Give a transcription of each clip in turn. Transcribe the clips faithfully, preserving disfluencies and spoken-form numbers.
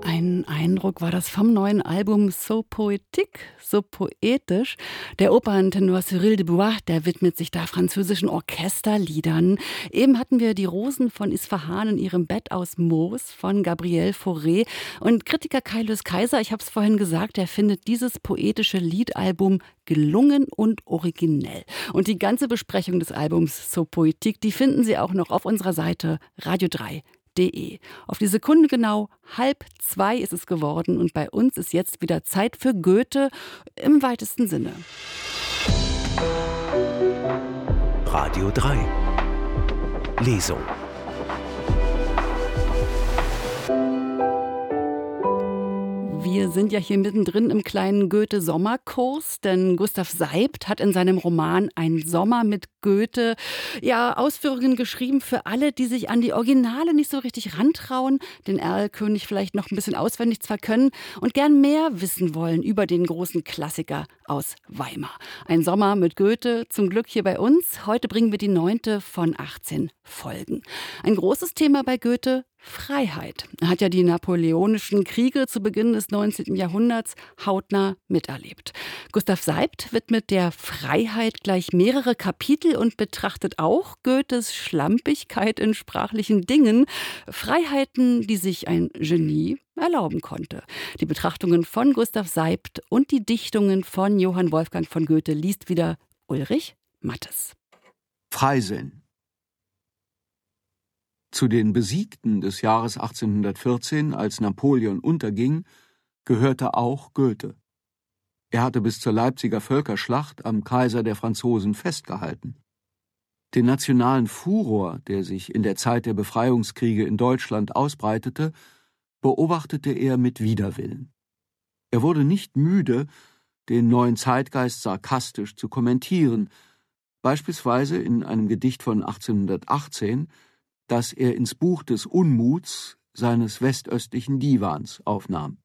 Ein Eindruck war das vom neuen Album So Poetique, so poetisch. Der Operntenor Cyril de Bois, der widmet sich da französischen Orchesterliedern. Eben hatten wir die Rosen von Isfahan in ihrem Bett aus Moos von Gabriel Fauré. Und Kritiker Kaius Kaiser, ich habe es vorhin gesagt, der findet dieses poetische Liedalbum gelungen und originell. Und die ganze Besprechung des Albums So Poetique, die finden Sie auch noch auf unserer Seite radio drei punkt de. Auf die Sekunde genau halb zwei ist es geworden und bei uns ist jetzt wieder Zeit für Goethe im weitesten Sinne. Radio drei. Lesung. Wir sind ja hier mittendrin im kleinen Goethe-Sommerkurs, denn Gustav Seibt hat in seinem Roman Ein Sommer mit Goethe ja Ausführungen geschrieben für alle, die sich an die Originale nicht so richtig rantrauen, den Erlkönig vielleicht noch ein bisschen auswendig zwar können und gern mehr wissen wollen über den großen Klassiker aus Weimar. Ein Sommer mit Goethe, zum Glück hier bei uns. Heute bringen wir die neunte von achtzehn Folgen. Ein großes Thema bei Goethe: Freiheit. Er hat ja die napoleonischen Kriege zu Beginn des neunzehnten Jahrhunderts hautnah miterlebt. Gustav Seibt widmet der Freiheit gleich mehrere Kapitel und betrachtet auch Goethes Schlampigkeit in sprachlichen Dingen. Freiheiten, die sich ein Genie erlauben konnte. Die Betrachtungen von Gustav Seibt und die Dichtungen von Johann Wolfgang von Goethe liest wieder Ulrich Mattes. Freisinn. Zu den Besiegten des Jahres achtzehnhundertvierzehn, als Napoleon unterging, gehörte auch Goethe. Er hatte bis zur Leipziger Völkerschlacht am Kaiser der Franzosen festgehalten. Den nationalen Furor, der sich in der Zeit der Befreiungskriege in Deutschland ausbreitete, beobachtete er mit Widerwillen. Er wurde nicht müde, den neuen Zeitgeist sarkastisch zu kommentieren, beispielsweise in einem Gedicht von achtzehnhundertachtzehn, das er ins Buch des Unmuts seines westöstlichen Divans aufnahm.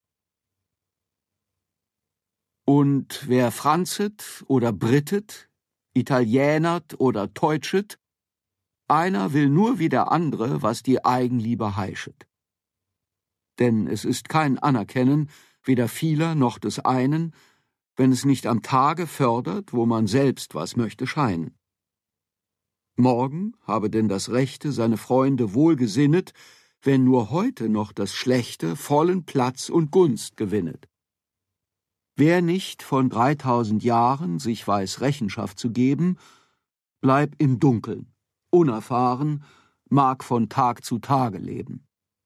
Und wer franzet oder brittet, italienert oder deutschet, einer will nur wie der andere, was die Eigenliebe heischet. Denn es ist kein Anerkennen weder vieler noch des einen, wenn es nicht am Tage fördert, wo man selbst was möchte scheinen. Morgen habe denn das Rechte seine Freunde wohlgesinnet, wenn nur heute noch das Schlechte vollen Platz und Gunst gewinnet. Wer nicht von dreitausend Jahren sich weiß Rechenschaft zu geben, bleib im Dunkeln, unerfahren, mag von Tag zu Tage leben.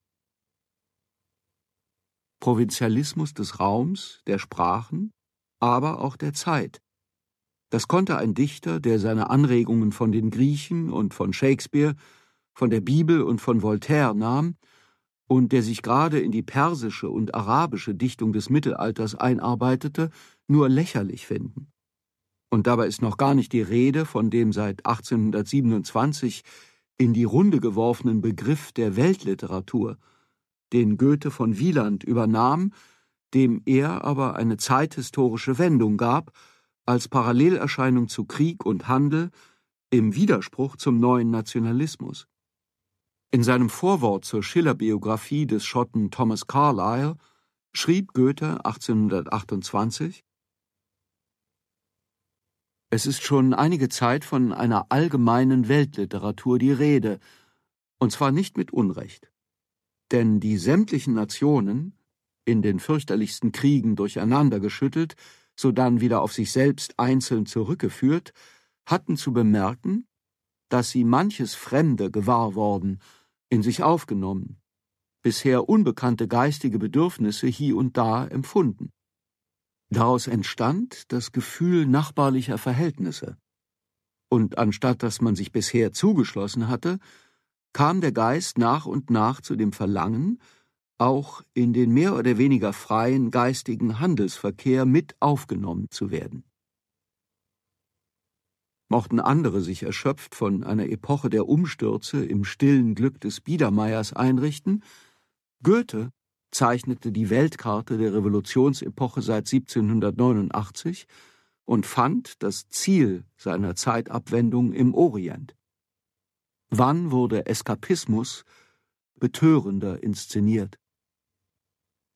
Provinzialismus des Raums, der Sprachen, aber auch der Zeit. Das konnte ein Dichter, der seine Anregungen von den Griechen und von Shakespeare, von der Bibel und von Voltaire nahm und der sich gerade in die persische und arabische Dichtung des Mittelalters einarbeitete, nur lächerlich finden. Und dabei ist noch gar nicht die Rede von dem seit achtzehnhundertsiebenundzwanzig in die Runde geworfenen Begriff der Weltliteratur, den Goethe von Wieland übernahm, dem er aber eine zeithistorische Wendung gab, als Parallelerscheinung zu Krieg und Handel, im Widerspruch zum neuen Nationalismus. In seinem Vorwort zur Schiller-Biografie des Schotten Thomas Carlyle schrieb Goethe achtzehnhundertachtundzwanzig: Es ist schon einige Zeit von einer allgemeinen Weltliteratur die Rede, und zwar nicht mit Unrecht. Denn die sämtlichen Nationen, in den fürchterlichsten Kriegen durcheinandergeschüttelt, sodann wieder auf sich selbst einzeln zurückgeführt, hatten zu bemerken, dass sie manches Fremde gewahr worden, in sich aufgenommen, bisher unbekannte geistige Bedürfnisse hie und da empfunden. Daraus entstand das Gefühl nachbarlicher Verhältnisse. Und anstatt dass man sich bisher zugeschlossen hatte, kam der Geist nach und nach zu dem Verlangen, auch in den mehr oder weniger freien geistigen Handelsverkehr mit aufgenommen zu werden. Mochten andere sich erschöpft von einer Epoche der Umstürze im stillen Glück des Biedermeiers einrichten, Goethe zeichnete die Weltkarte der Revolutionsepoche seit siebzehnhundertneunundachtzig und fand das Ziel seiner Zeitabwendung im Orient. Wann wurde Eskapismus betörender inszeniert?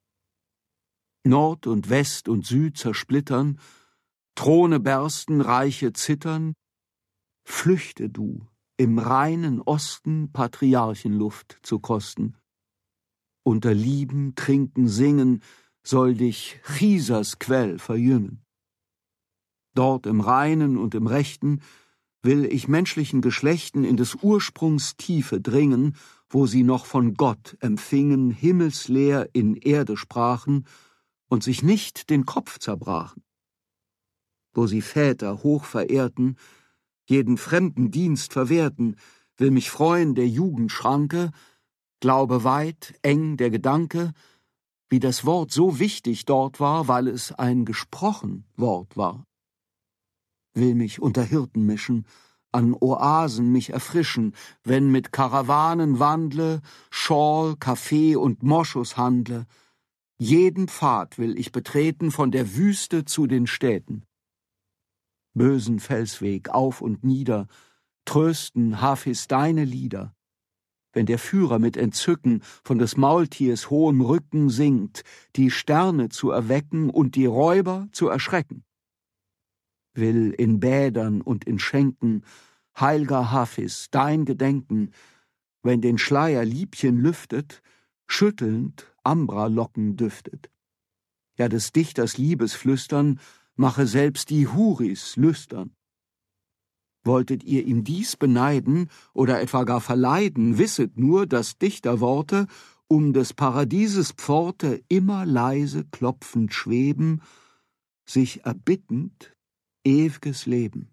Nord und West und Süd zersplittern, Throne bersten, Reiche zittern. Flüchte du, im reinen Osten Patriarchenluft zu kosten. Unter Lieben, Trinken, Singen soll dich Chisas Quell verjüngen. Dort im Reinen und im Rechten will ich menschlichen Geschlechten in des Ursprungs Tiefe dringen, wo sie noch von Gott empfingen, himmelsleer in Erde sprachen und sich nicht den Kopf zerbrachen. Wo sie Väter hoch verehrten, jeden fremden Dienst verwehrten, will mich freuen der Jugend Schranke, Glaube weit, eng der Gedanke, wie das Wort so wichtig dort war, weil es ein gesprochen Wort war. Will mich unter Hirten mischen, an Oasen mich erfrischen, wenn mit Karawanen wandle, Schorl, Kaffee und Moschus handle. Jeden Pfad will ich betreten von der Wüste zu den Städten. Bösen Felsweg auf und nieder, trösten Hafiz deine Lieder. Wenn der Führer mit Entzücken von des Maultiers hohem Rücken singt, die Sterne zu erwecken und die Räuber zu erschrecken. Will in Bädern und in Schenken, heilger Hafiz, dein Gedenken, wenn den Schleier Liebchen lüftet, schüttelnd Ambralocken düftet. Ja, des Dichters Liebesflüstern mache selbst die Huris lüstern. Wolltet ihr ihm dies beneiden oder etwa gar verleiden, wisset nur, dass Dichterworte um des Paradieses Pforte immer leise klopfend schweben, sich erbittend ew'ges Leben.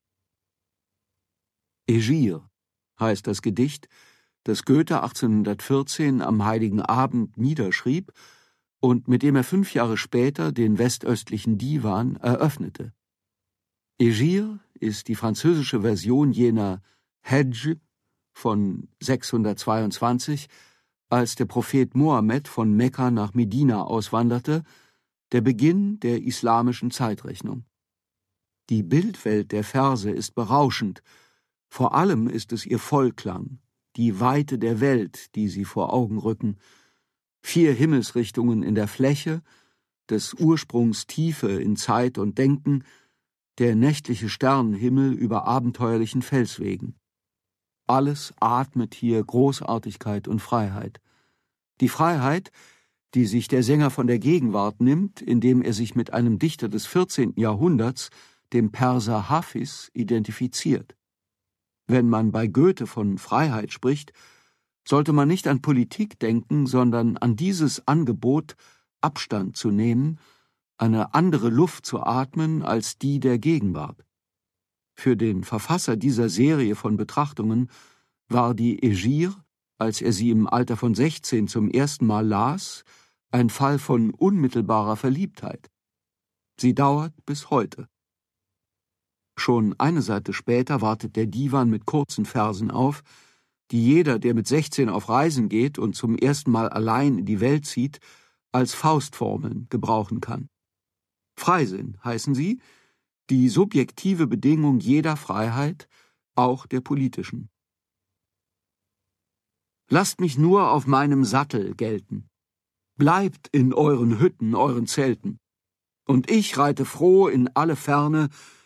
Egir heißt das Gedicht, das Goethe achtzehnhundertvierzehn am Heiligen Abend niederschrieb und mit dem er fünf Jahre später den westöstlichen Divan eröffnete. Egir ist die französische Version jener Hedj von sechshundertzweiundzwanzig, als der Prophet Mohammed von Mekka nach Medina auswanderte, der Beginn der islamischen Zeitrechnung. Die Bildwelt der Verse ist berauschend, vor allem ist es ihr Vollklang, die Weite der Welt, die sie vor Augen rücken, vier Himmelsrichtungen in der Fläche, des Ursprungs Tiefe in Zeit und Denken, der nächtliche Sternenhimmel über abenteuerlichen Felswegen. Alles atmet hier Großartigkeit und Freiheit. Die Freiheit, die sich der Sänger von der Gegenwart nimmt, indem er sich mit einem Dichter des vierzehnten Jahrhunderts, dem Perser Hafiz, identifiziert. Wenn man bei Goethe von Freiheit spricht, sollte man nicht an Politik denken, sondern an dieses Angebot, Abstand zu nehmen, eine andere Luft zu atmen als die der Gegenwart. Für den Verfasser dieser Serie von Betrachtungen war die Egir, als er sie im Alter von sechzehn zum ersten Mal las, ein Fall von unmittelbarer Verliebtheit. Sie dauert bis heute. Schon eine Seite später wartet der Divan mit kurzen Versen auf, die jeder, der mit sechzehn auf Reisen geht und zum ersten Mal allein in die Welt zieht, als Faustformeln gebrauchen kann. Freisinn heißen sie, die subjektive Bedingung jeder Freiheit, auch der politischen. Lasst mich nur auf meinem Sattel gelten. Bleibt in euren Hütten, euren Zelten. Und ich reite froh in alle Ferne